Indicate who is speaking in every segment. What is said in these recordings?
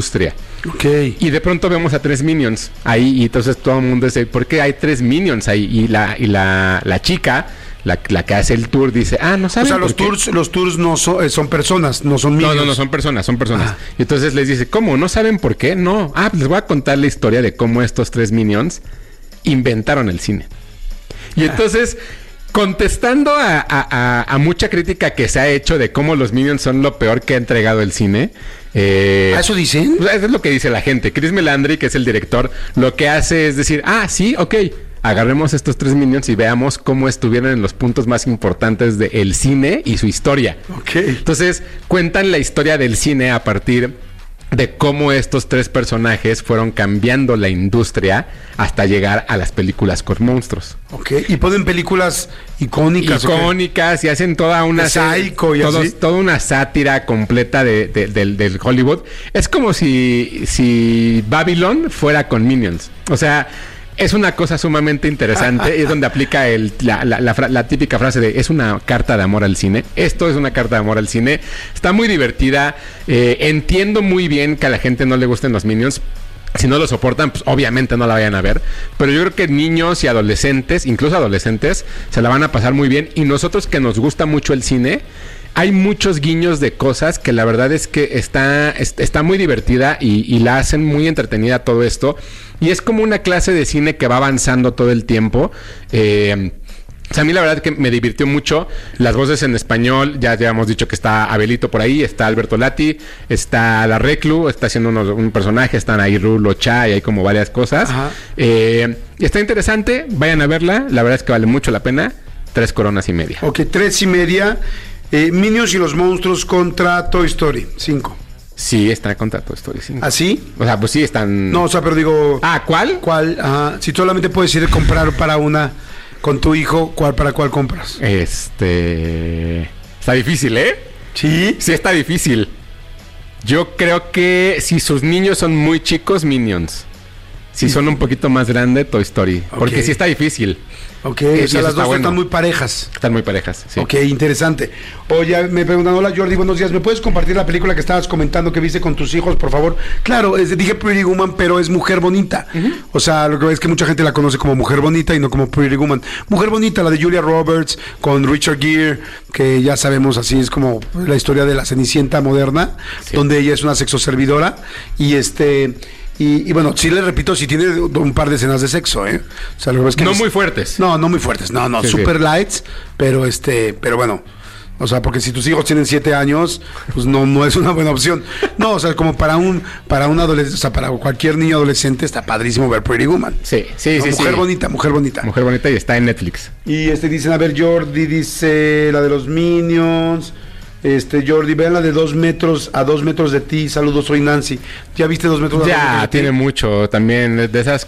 Speaker 1: industria.
Speaker 2: Ok.
Speaker 1: Y de pronto vemos a 3 Minions ahí y entonces todo el mundo dice, ¿por qué hay 3 Minions ahí? Y la chica, la que hace el tour, dice, no saben.
Speaker 2: O sea, los tours no son personas, no son Minions.
Speaker 1: No, son personas. Y entonces les dice, ¿cómo? ¿No saben por qué? No. Les voy a contar la historia de cómo estos 3 Minions inventaron el cine. Y entonces, contestando a mucha crítica que se ha hecho de cómo los Minions son lo peor que ha entregado el cine.
Speaker 2: ¿Eso dicen?
Speaker 1: Eso es lo que dice la gente. Chris Melandri, que es el director, lo que hace es decir, sí, ok, agarremos estos 3 Minions y veamos cómo estuvieron en los puntos más importantes del cine y su historia.
Speaker 2: Ok.
Speaker 1: Entonces, cuentan la historia del cine a partir de cómo estos 3 personajes fueron cambiando la industria hasta llegar a las películas con monstruos.
Speaker 2: Ok, y ponen películas icónicas.
Speaker 1: Y hacen toda una
Speaker 2: Psycho y así.
Speaker 1: Toda una sátira completa del Hollywood. Es como si Babylon fuera con Minions. O sea, es una cosa sumamente interesante. Es donde aplica la típica frase de es una carta de amor al cine. Esto es una carta de amor al cine. Está muy divertida. Entiendo muy bien que a la gente no le gusten los Minions. Si no lo soportan, pues obviamente no la vayan a ver. Pero yo creo que niños y adolescentes, incluso adolescentes, se la van a pasar muy bien. Y nosotros que nos gusta mucho el cine, hay muchos guiños de cosas que la verdad es que está muy divertida y la hacen muy entretenida todo esto. Y es como una clase de cine que va avanzando todo el tiempo. O sea, a mí la verdad que me divirtió mucho. Las voces en español, ya hemos dicho que está Abelito por ahí, está Alberto Lati, está La Reclu, está haciendo un personaje, están ahí Rulo, Cha y hay como varias cosas. Está interesante, vayan a verla, la verdad es que vale mucho la pena. 3 coronas y media.
Speaker 2: Ok, 3.5. Minions y los monstruos contra Toy Story 5.
Speaker 1: Sí, está contra Toy Story 5.
Speaker 2: ¿Ah, sí?
Speaker 1: O sea, pues sí están...
Speaker 2: No, o sea, pero digo...
Speaker 1: ¿Cuál?
Speaker 2: ¿Cuál? Ajá. Si solamente puedes ir a comprar para una con tu hijo, ¿para cuál compras?
Speaker 1: Está difícil, ¿eh?
Speaker 2: ¿Sí?
Speaker 1: Sí, está difícil. Yo creo que si sus niños son muy chicos, Minions. Si son un poquito más grandes, Toy Story. Okay. Porque sí está difícil.
Speaker 2: Ok, o sea, las dos están muy parejas.
Speaker 1: Están muy parejas, sí.
Speaker 2: Ok, interesante. Oye, me preguntan, hola Jordi, buenos días. ¿Me puedes compartir la película que estabas comentando que viste con tus hijos, por favor? Claro, dije Pretty Woman, pero es Mujer Bonita. O sea, lo que es que mucha gente la conoce como Mujer Bonita y no como Pretty Woman. Mujer Bonita, la de Julia Roberts con Richard Gere, que ya sabemos, así es como la historia de la Cenicienta moderna, donde ella es una sexoservidora y bueno, sí les repito, sí tiene un par de escenas de sexo, ¿eh? O sea, lo que es que
Speaker 1: no muy fuertes.
Speaker 2: No muy fuertes. No, super lights, pero bueno, o sea, porque si tus hijos tienen 7 años, pues no es una buena opción. No, o sea, como para un adolescente, o sea, para cualquier niño adolescente está padrísimo ver Pretty Woman.
Speaker 1: Sí.
Speaker 2: Mujer bonita.
Speaker 1: Mujer Bonita y está en Netflix.
Speaker 2: Y dicen, a ver, Jordi dice la de los Minions. Jordi, vean la de 2 metros a 2 metros de ti. Saludos, soy Nancy. ¿Ya viste 2 metros a 2 metros de ti?
Speaker 1: Ya, tiene mucho también de esas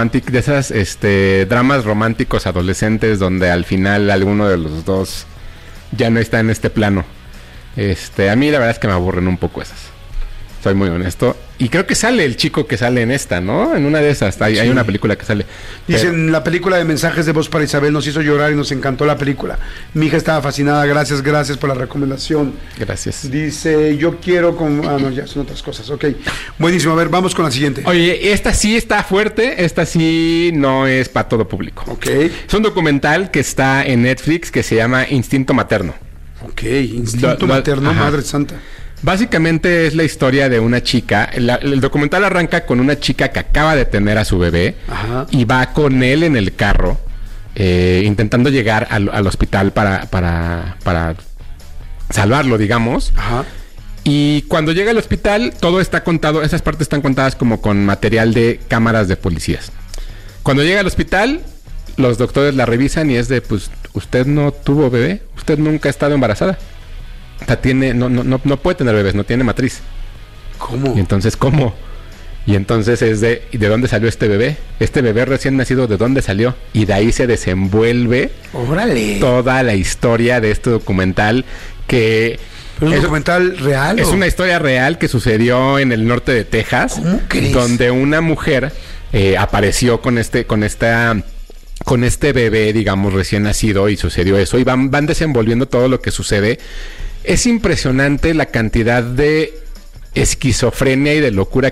Speaker 1: dramas románticos adolescentes donde al final alguno de los dos ya no está en este plano. A mí la verdad es que me aburren un poco esas. Soy muy honesto. Y creo que sale el chico que sale en esta, ¿no? En una de esas. Hay una película que sale.
Speaker 2: Dicen, la película de Mensajes de Voz para Isabel nos hizo llorar y nos encantó la película. Mi hija estaba fascinada. Gracias por la recomendación.
Speaker 1: Gracias.
Speaker 2: Dice, yo quiero... no, ya son otras cosas. Ok. Buenísimo. A ver, vamos con la siguiente.
Speaker 1: Oye, esta sí está fuerte. Esta sí no es para todo público.
Speaker 2: Ok.
Speaker 1: Es un documental que está en Netflix que se llama Instinto Materno.
Speaker 2: Ok. Instinto Materno, ajá. Madre Santa.
Speaker 1: Básicamente es la historia de una chica. El documental arranca con una chica que acaba de tener a su bebé. Ajá. Y va con él en el carro intentando llegar al hospital para salvarlo, digamos. Ajá. Y cuando llega al hospital, todo está contado, esas partes están contadas como con material de cámaras de policías. Cuando llega al hospital, los doctores la revisan y es de, pues, usted no tuvo bebé, usted nunca ha estado embarazada. O sea, no puede tener bebés, no tiene matriz.
Speaker 2: ¿Cómo?
Speaker 1: Y entonces, ¿cómo? Y entonces es ¿de dónde salió este bebé? Este bebé recién nacido, ¿de dónde salió? Y de ahí se desenvuelve
Speaker 2: ¡órale!
Speaker 1: Toda la historia de este documental que...
Speaker 2: ¿Pero es un documental real?
Speaker 1: Es una historia real que sucedió en el norte de Texas.
Speaker 2: ¿Cómo crees?
Speaker 1: Donde una mujer apareció con este bebé, digamos, recién nacido y sucedió eso. Y van desenvolviendo todo lo que sucede. Es impresionante la cantidad de esquizofrenia y de locura